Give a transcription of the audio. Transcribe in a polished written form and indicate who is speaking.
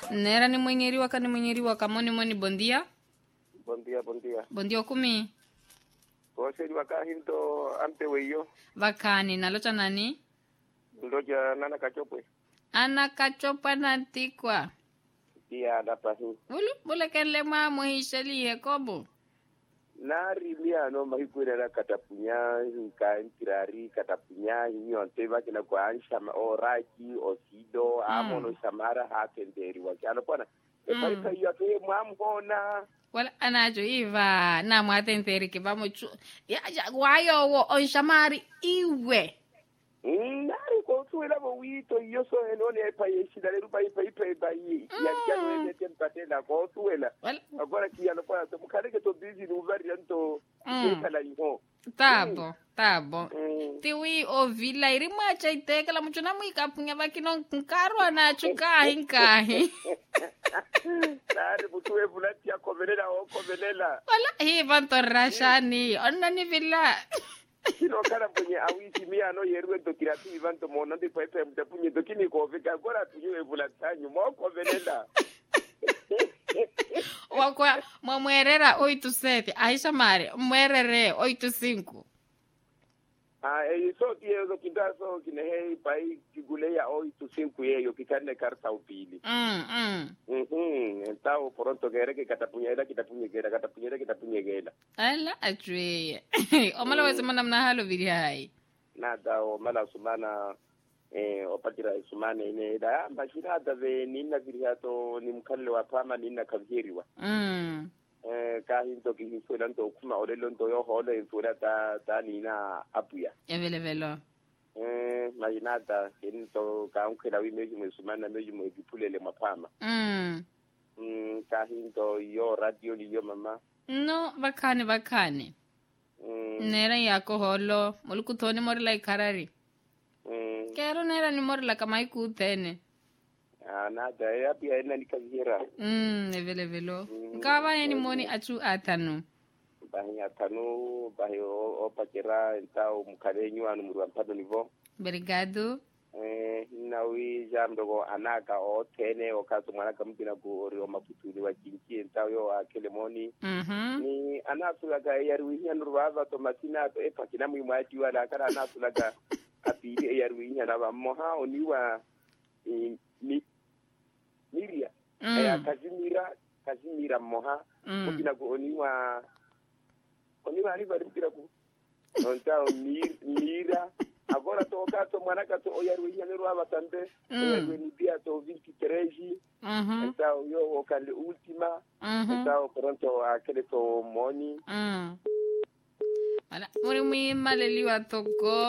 Speaker 1: Nera ni mwenyeriwa kamoni moni bondia.
Speaker 2: Bondia.
Speaker 1: Bondia kumi.
Speaker 2: Kose wakahinto ampe weyo.
Speaker 1: Vakani nalocha nani?
Speaker 2: Ndoja nana kachopwe.
Speaker 1: Ana kachopa nantikwa.
Speaker 2: Iya dapahi.
Speaker 1: Bule kenle mamu hishali hekobo.
Speaker 2: Nari mia no mahikwere na katapunya hinka intirari katapunya hinyonte bakina kwa anshama oraki osido amono shamara hatenderi wakano pona epaika yake mwamhona
Speaker 1: wala anajo iva na mwatenteri kibamo chu ya wayo wo onshamari iwe
Speaker 2: nari ko tuela bo wito yoso enone epaye shidale rupa ipa bayi ya jano ene tempatela ko tuela agora que ano para to mukale que to busy no varianto kala iho
Speaker 1: tabo tiwi ovila iri macha itekela muchona muikapunya vakino nkarwa na chukahi
Speaker 2: nari butuwe bulati ya kovelela
Speaker 1: wala hi vantorashani onnani villa
Speaker 2: kino kana punye awisi mi ano yerwe to kirati ivanto mona de pepe mtapunye to kini ko vika agora tuwe bulatanyu mo kovelela
Speaker 1: wakwa mwamwerera 87 aisha mare mwerere 85
Speaker 2: so tiyo kindaso kinehe pai kiguleya 85 yeyo kikane karta upili entao pronto gereke kitapunyegela
Speaker 1: ala ajwe omala wese mana mna halo vili hai
Speaker 2: nada o mala sumana opatira sumana ine da mashina da ve nina viliato ni mkalle wa pama nina kaviriwa kahinto kihifuela nto kuma olelo nto yo holo infura ta nina apuya
Speaker 1: evelevelo
Speaker 2: majinata into kaunkhela wimeji mwesumana meji mwekipulele mapama kahinto yo radio liyo mama
Speaker 1: no vakane nera yako holo molukuthoni morila ikarari kero nera ni morila kama ikutene
Speaker 2: nada ya pia ina nikavira
Speaker 1: evelevelo nkava eni moni achu atanu
Speaker 2: bahi opakera entao mukalenyu anu murwa mpado nivo
Speaker 1: obrigado
Speaker 2: nawi jamdogo anaka o tene o kaso mwanaka mtina ku ori maputuli wa kinki entao yo akelemoni ni anasulaga yarwinya nurwava to matina to epakina mwimati wala kala anasulaga apiri yarwinya na bamoha oniwa Miria Kazimira moha kina ku oniwa riba ripira ku ontao mira agora to kato mwanaka to oyarwinya nero abatande oyarweni pia to 23 ontao yo okale ultima ontao pronto akele to moni
Speaker 1: ala muri mi maleliwa toko